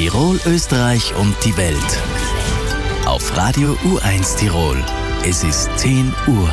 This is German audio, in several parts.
Tirol, Österreich und die Welt. Auf Radio U1 Tirol. Es ist 10 Uhr.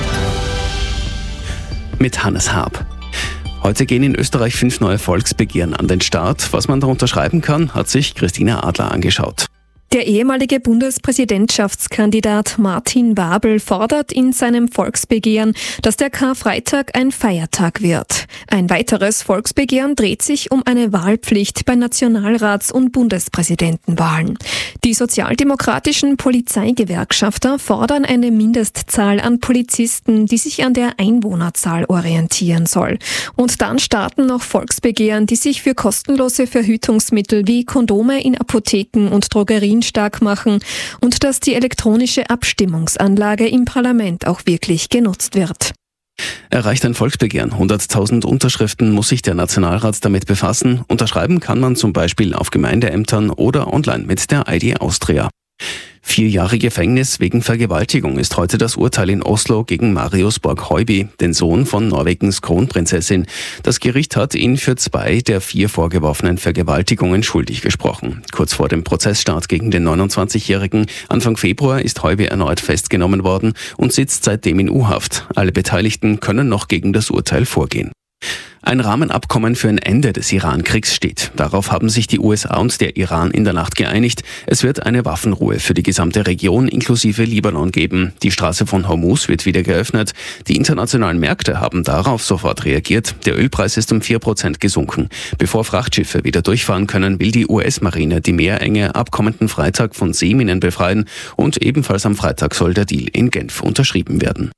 Mit Hannes Haab. Heute gehen in Österreich 5 neue Volksbegehren an den Start. Was man darunter schreiben kann, hat sich Christina Adler angeschaut. Der ehemalige Bundespräsidentschaftskandidat Martin Wabel fordert in seinem Volksbegehren, dass der Karfreitag ein Feiertag wird. Ein weiteres Volksbegehren dreht sich um eine Wahlpflicht bei Nationalrats- und Bundespräsidentenwahlen. Die sozialdemokratischen Polizeigewerkschafter fordern eine Mindestzahl an Polizisten, die sich an der Einwohnerzahl orientieren soll. Und dann starten noch Volksbegehren, die sich für kostenlose Verhütungsmittel wie Kondome in Apotheken und Drogerien stark machen und dass die elektronische Abstimmungsanlage im Parlament auch wirklich genutzt wird. Erreicht ein Volksbegehren 100.000 Unterschriften, muss sich der Nationalrat damit befassen. Unterschreiben kann man zum Beispiel auf Gemeindeämtern oder online mit der ID Austria. 4 Jahre Gefängnis wegen Vergewaltigung ist heute das Urteil in Oslo gegen Marius Borg-Høiby, den Sohn von Norwegens Kronprinzessin. Das Gericht hat ihn für 2 der 4 vorgeworfenen Vergewaltigungen schuldig gesprochen. Kurz vor dem Prozessstart gegen den 29-Jährigen Anfang Februar ist Høiby erneut festgenommen worden und sitzt seitdem in U-Haft. Alle Beteiligten können noch gegen das Urteil vorgehen. Ein Rahmenabkommen für ein Ende des Iran-Kriegs steht. Darauf haben sich die USA und der Iran in der Nacht geeinigt. Es wird eine Waffenruhe für die gesamte Region inklusive Libanon geben. Die Straße von Hormuz wird wieder geöffnet. Die internationalen Märkte haben darauf sofort reagiert. Der Ölpreis ist um 4% gesunken. Bevor Frachtschiffe wieder durchfahren können, will die US-Marine die Meerenge ab kommenden Freitag von Seeminen befreien. Und ebenfalls am Freitag soll der Deal in Genf unterschrieben werden.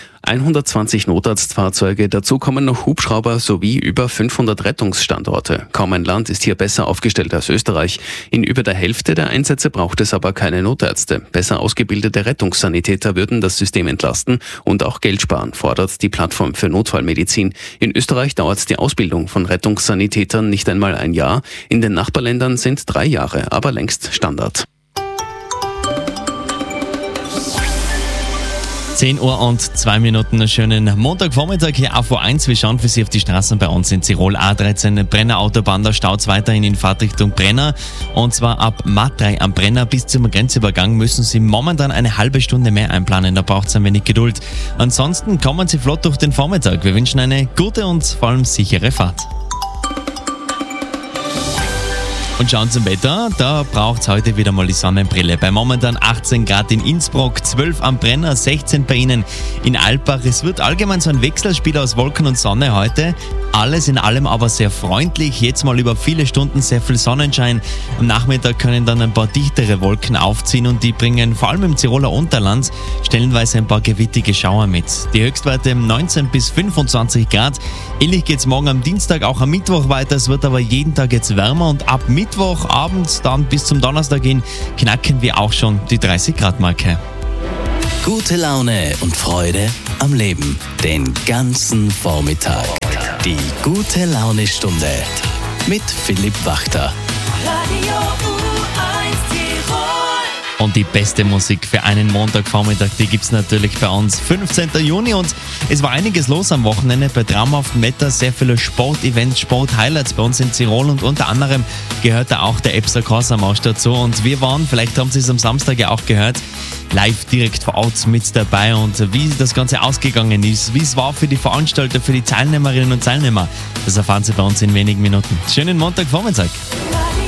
120 Notarztfahrzeuge, dazu kommen noch Hubschrauber sowie über 500 Rettungsstandorte. Kaum ein Land ist hier besser aufgestellt als Österreich. In über der Hälfte der Einsätze braucht es aber keine Notärzte. Besser ausgebildete Rettungssanitäter würden das System entlasten und auch Geld sparen, fordert die Plattform für Notfallmedizin. In Österreich dauert die Ausbildung von Rettungssanitätern nicht einmal ein Jahr. In den Nachbarländern sind 3 Jahre, aber längst Standard. 10 Uhr und 2 Minuten, einen schönen Montagvormittag hier auf U1. Wir schauen für Sie auf die Straßen bei uns in Tirol. A13 Brenner Autobahn, da staut es weiterhin in Fahrtrichtung Brenner. Und zwar ab Matrei am Brenner bis zum Grenzübergang müssen Sie momentan eine halbe Stunde mehr einplanen. Da braucht es ein wenig Geduld. Ansonsten kommen Sie flott durch den Vormittag. Wir wünschen eine gute und vor allem sichere Fahrt. Und schauen zum Wetter, da braucht es heute wieder mal die Sonnenbrille. Bei momentan 18 Grad in Innsbruck, 12 am Brenner, 16 bei Ihnen in Alpbach. Es wird allgemein so ein Wechselspiel aus Wolken und Sonne heute. Alles in allem aber sehr freundlich. Jetzt mal über viele Stunden sehr viel Sonnenschein. Am Nachmittag können dann ein paar dichtere Wolken aufziehen und die bringen vor allem im Tiroler Unterland stellenweise ein paar gewittige Schauer mit. Die Höchstwerte 19 bis 25 Grad. Ähnlich geht es morgen am Dienstag, auch am Mittwoch weiter. Es wird aber jeden Tag jetzt wärmer und ab Mittwochabend dann bis zum Donnerstag hin knacken wir auch schon die 30 Grad Marke. Gute Laune und Freude am Leben. Den ganzen Vormittag. Die Gute-Laune-Stunde mit Philipp Wachter. Radio U1 Tirol. Und die beste Musik für einen Montagvormittag, die gibt's natürlich bei uns. 15. Juni und es war einiges los am Wochenende bei traumhaftem Wetter, sehr viele Sportevents, Sporthighlights bei uns in Tirol und unter anderem gehört da auch der Epser Corsa-Marsch dazu und wir waren, vielleicht haben Sie es am Samstag ja auch gehört, live direkt vor Ort mit dabei und wie das Ganze ausgegangen ist, wie es war für die Veranstalter, für die Teilnehmerinnen und Teilnehmer, das erfahren Sie bei uns in wenigen Minuten. Schönen Montagvormittag.